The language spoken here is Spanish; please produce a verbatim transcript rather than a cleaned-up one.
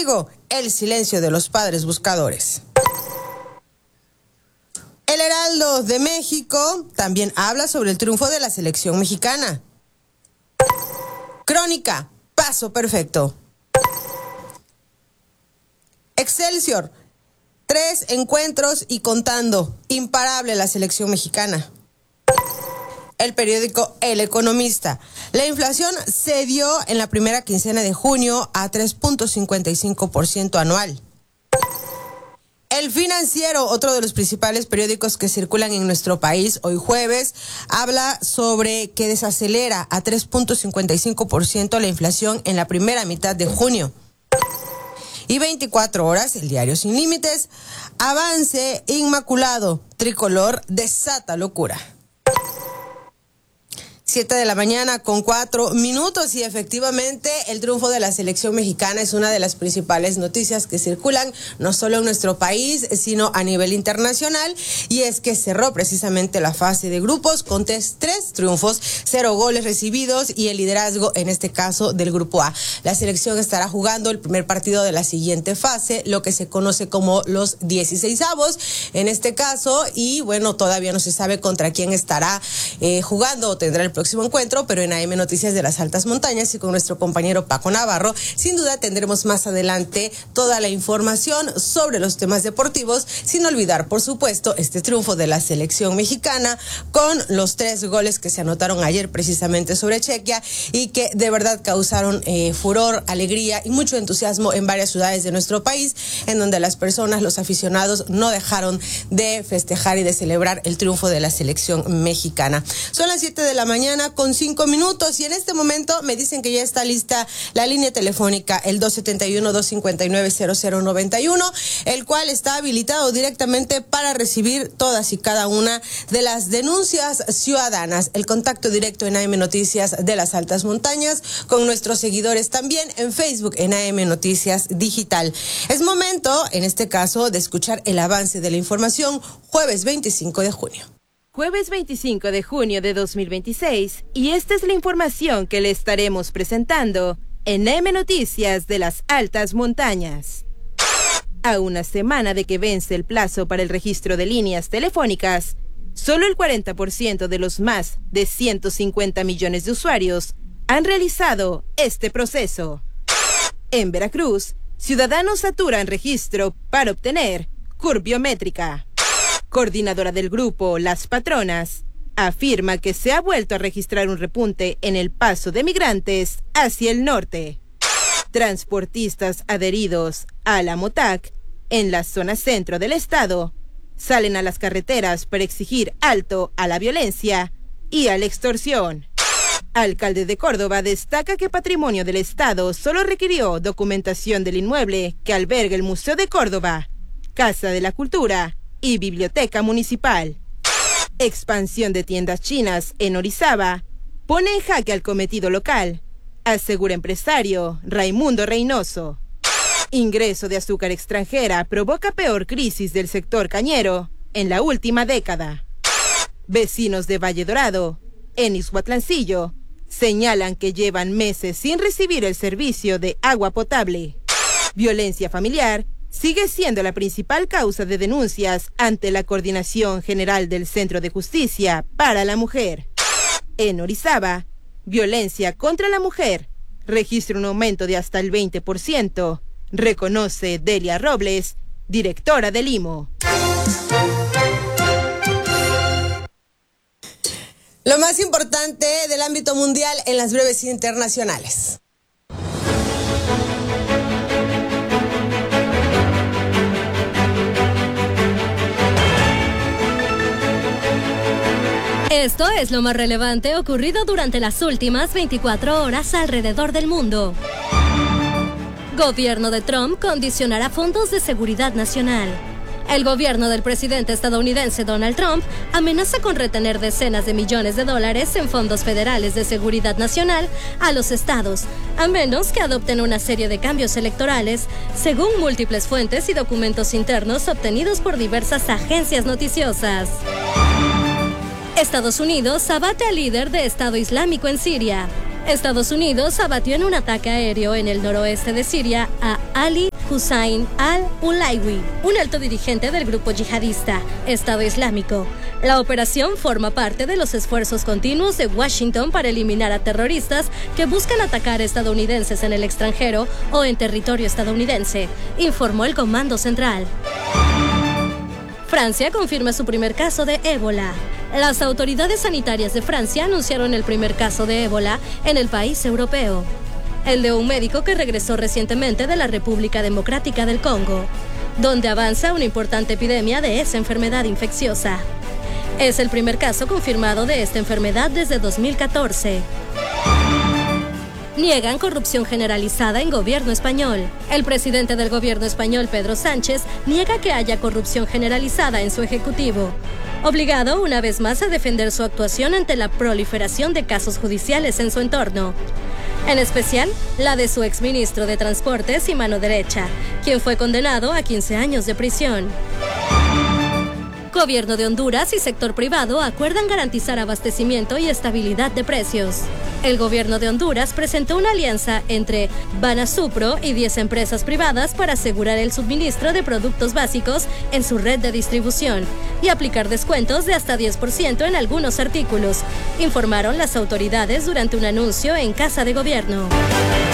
castigo, el silencio de los padres buscadores. El Heraldo de México también habla sobre el triunfo de la selección mexicana. Crónica, paso perfecto. Excelsior, tres encuentros y contando, imparable la selección mexicana. El periódico El Economista, la inflación se dio en la primera quincena de junio a tres punto cincuenta y cinco por ciento anual. El Financiero, otro de los principales periódicos que circulan en nuestro país, hoy jueves, habla sobre que desacelera a tres punto cincuenta y cinco por ciento la inflación en la primera mitad de junio. Y veinticuatro horas, el diario Sin Límites, avance inmaculado, tricolor desata locura. Siete de la mañana con cuatro minutos y efectivamente el triunfo de la selección mexicana es una de las principales noticias que circulan no solo en nuestro país sino a nivel internacional, y es que cerró precisamente la fase de grupos con tres, tres triunfos, cero goles recibidos y el liderazgo en este caso del grupo A. La selección estará jugando el primer partido de la siguiente fase, lo que se conoce como los dieciseisavos en este caso, y bueno, todavía no se sabe contra quién estará eh, jugando o tendrá el próximo encuentro, pero en A M Noticias de las Altas Montañas y con nuestro compañero Paco Navarro, sin duda tendremos más adelante toda la información sobre los temas deportivos, sin olvidar, por supuesto, este triunfo de la selección mexicana con los tres goles que se anotaron ayer precisamente sobre Chequia y que de verdad causaron eh, furor, alegría y mucho entusiasmo en varias ciudades de nuestro país, en donde las personas, los aficionados, no dejaron de festejar y de celebrar el triunfo de la selección mexicana. Son las siete de la mañana con cinco minutos y en este momento me dicen que ya está lista la línea telefónica, el dos siete uno, dos cinco nueve, cero cero nueve uno, el cual está habilitado directamente para recibir todas y cada una de las denuncias ciudadanas. El contacto directo en A M Noticias de las Altas Montañas, con nuestros seguidores también en Facebook en A M Noticias Digital. Es momento, en este caso, de escuchar el avance de la información jueves veinticinco de junio. Jueves veinticinco de junio de dos mil veintiséis, y esta es la información que le estaremos presentando en A M Noticias de las Altas Montañas. A una semana de que vence el plazo para el registro de líneas telefónicas, solo el cuarenta por ciento de los más de ciento cincuenta millones de usuarios han realizado este proceso. En Veracruz, ciudadanos saturan registro para obtener C U R biométrica. Coordinadora del grupo Las Patronas, afirma que se ha vuelto a registrar un repunte en el paso de migrantes hacia el norte. Transportistas adheridos a la MOTAC en la zona centro del estado salen a las carreteras para exigir alto a la violencia y a la extorsión. Alcalde de Córdoba destaca que Patrimonio del Estado solo requirió documentación del inmueble que alberga el Museo de Córdoba, Casa de la Cultura y Biblioteca Municipal. Expansión de tiendas chinas en Orizaba pone en jaque al cometido local, asegura empresario Raimundo Reynoso. Ingreso de azúcar extranjera provoca peor crisis del sector cañero en la última década. Vecinos de Valle Dorado, en Ixhuatlancillo, señalan que llevan meses sin recibir el servicio de agua potable. Violencia familiar sigue siendo la principal causa de denuncias ante la Coordinación General del Centro de Justicia para la Mujer. En Orizaba, violencia contra la mujer registra un aumento de hasta el veinte por ciento, reconoce Delia Robles, directora del I M O. Lo más importante del ámbito mundial en las breves internacionales. Esto es lo más relevante ocurrido durante las últimas veinticuatro horas alrededor del mundo. Gobierno de Trump condicionará fondos de seguridad nacional. El gobierno del presidente estadounidense Donald Trump amenaza con retener decenas de millones de dólares en fondos federales de seguridad nacional a los estados, a menos que adopten una serie de cambios electorales, según múltiples fuentes y documentos internos obtenidos por diversas agencias noticiosas. Estados Unidos abate al líder de Estado Islámico en Siria. Estados Unidos abatió en un ataque aéreo en el noroeste de Siria a Ali Hussein al-Ulaiwi, un alto dirigente del grupo yihadista Estado Islámico. La operación forma parte de los esfuerzos continuos de Washington para eliminar a terroristas que buscan atacar a estadounidenses en el extranjero o en territorio estadounidense, informó el Comando Central. Francia confirma su primer caso de ébola. Las autoridades sanitarias de Francia anunciaron el primer caso de ébola en el país europeo, el de un médico que regresó recientemente de la República Democrática del Congo, donde avanza una importante epidemia de esa enfermedad infecciosa. Es el primer caso confirmado de esta enfermedad desde dos mil catorce. Niegan corrupción generalizada en gobierno español. El presidente del gobierno español, Pedro Sánchez, niega que haya corrupción generalizada en su ejecutivo, obligado una vez más a defender su actuación ante la proliferación de casos judiciales en su entorno, en especial la de su exministro de Transportes y mano derecha, quien fue condenado a quince años de prisión. Gobierno de Honduras y sector privado acuerdan garantizar abastecimiento y estabilidad de precios. El gobierno de Honduras presentó una alianza entre Banasupro y diez empresas privadas para asegurar el suministro de productos básicos en su red de distribución y aplicar descuentos de hasta diez por ciento en algunos artículos, informaron las autoridades durante un anuncio en Casa de Gobierno.